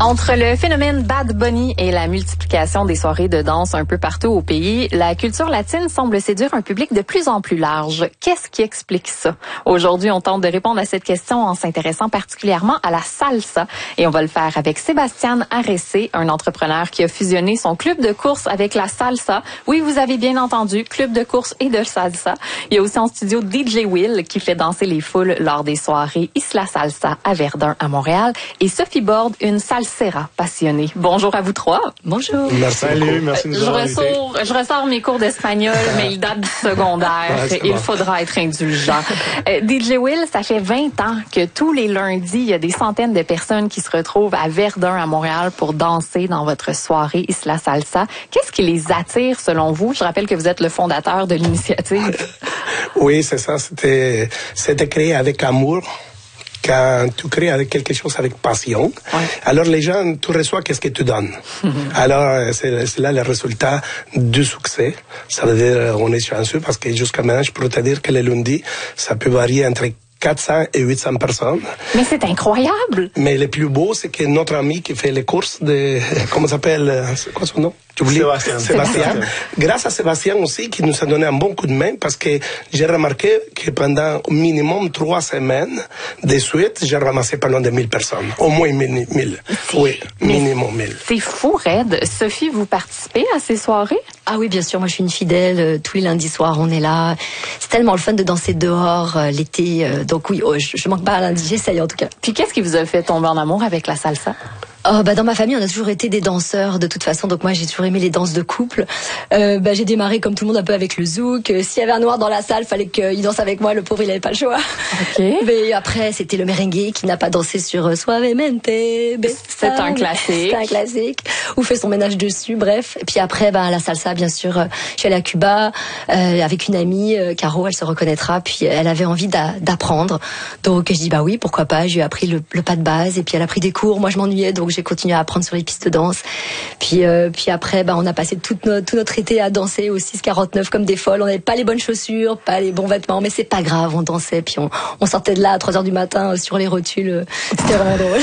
Entre le phénomène Bad Bunny et la multiplication des soirées de danse un peu partout au pays, la culture latine semble séduire un public de plus en plus large. Qu'est-ce qui explique ça? Aujourd'hui, on tente de répondre à cette question en s'intéressant particulièrement à la salsa. Et on va le faire avec Sébastien Arrese, un entrepreneur qui a fusionné son club de course avec la salsa. Oui, vous avez bien entendu, club de course et de salsa. Il y a aussi en studio DJ Will qui fait danser les foules lors des soirées Isla Salsa à Verdun à Montréal. Et Sophie Borde, une salsera passionnée. Bonjour à vous trois. Bonjour. Merci. Salut, merci de nous avoir invités. Je ressors mes cours d'espagnol, mais ils datent du secondaire. Il faudra être indulgent. DJ Will, ça fait 20 ans que tous les lundis, il y a des centaines de personnes qui se retrouvent à Verdun, à Montréal, pour danser dans votre soirée Isla Salsa. Qu'est-ce qui les attire, selon vous? Je rappelle que vous êtes le fondateur de l'initiative. Oui, c'est ça. C'était créé avec amour. Quand tu crées avec quelque chose avec passion, alors les gens, tu reçois qu'est-ce que tu donnes. Alors, c'est là le résultat du succès. Ça veut dire, on est chanceux parce que jusqu'à maintenant, je peux te dire que les lundis, ça peut varier entre 400 et 800 personnes. Mais c'est incroyable! Mais le plus beau, c'est que notre ami qui fait les courses de, comment ça s'appelle, c'est quoi son nom? Sébastien. Grâce à Sébastien aussi, qui nous a donné un bon coup de main, parce que j'ai remarqué que pendant au minimum 3 semaines de suite, j'ai ramassé pas loin de 1000 personnes. Au moins 1000. Oui, minimum 1000. C'est fou, raide. Sophie, vous participez à ces soirées? Ah oui, bien sûr. Moi, je suis une fidèle. Tous les lundis soirs, on est là. C'est tellement le fun de danser dehors l'été. Donc oui, je manque pas à lundi. J'essaye en tout cas. Puis qu'est-ce qui vous a fait tomber en amour avec la salsa? Dans ma famille, on a toujours été des danseurs de toute façon. Donc moi, j'ai toujours aimé les danses de couple. J'ai démarré comme tout le monde un peu avec le zouk. S'il y avait un noir dans la salle, fallait qu'il danse avec moi. Le pauvre, il avait pas le choix. Okay. Mais après, c'était le merengue qui n'a pas dansé sur Suavemente. C'est un classique. C'est un classique. Ou fait son ménage dessus. Bref. Et puis après, la salsa, bien sûr. Je suis allée à Cuba avec une amie, Caro. Elle se reconnaîtra. Puis elle avait envie d'apprendre. Donc je dis oui, pourquoi pas. Je lui ai appris le pas de base. Et puis elle a pris des cours. Moi, je m'ennuyais, donc j'ai continué à apprendre sur les pistes de danse. Puis après, on a passé tout notre été à danser au 649 comme des folles. On n'avait pas les bonnes chaussures, pas les bons vêtements, mais c'est pas grave, on dansait. Puis on sortait de là à 3h du matin sur les rotules. C'était vraiment drôle.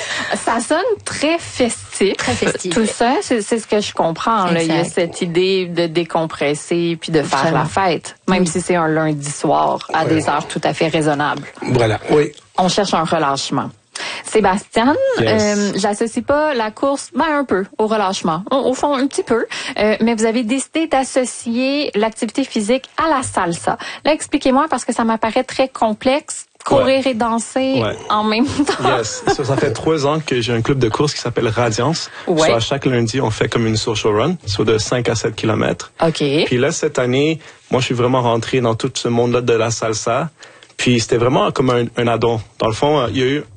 Ça sonne très festif. Très festif. Tout ça, c'est ce que je comprends. Là. Il y a cette idée de décompresser puis de faire la fête, même si c'est un lundi soir à des heures tout à fait raisonnables. Voilà, oui. On cherche un relâchement. Sébastien, j'associe pas la course, un peu au relâchement, au fond un petit peu, mais vous avez décidé d'associer l'activité physique à la salsa. Là, expliquez-moi parce que ça m'apparaît très complexe. Courir et danser en même temps. Yes. Ça fait 3 ans que j'ai un club de course qui s'appelle Radiance. À chaque lundi, on fait comme une social run, de 5 à 7 kilomètres. OK. Puis là, cette année, moi, je suis vraiment rentré dans tout ce monde-là de la salsa. Puis c'était vraiment comme un addon. Dans le fond, il y a eu